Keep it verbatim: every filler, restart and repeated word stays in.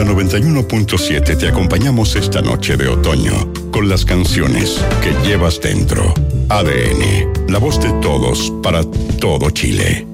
la noventa y uno punto siete te acompañamos esta noche de otoño con las canciones que llevas dentro. A D N, la voz de todos para todo Chile.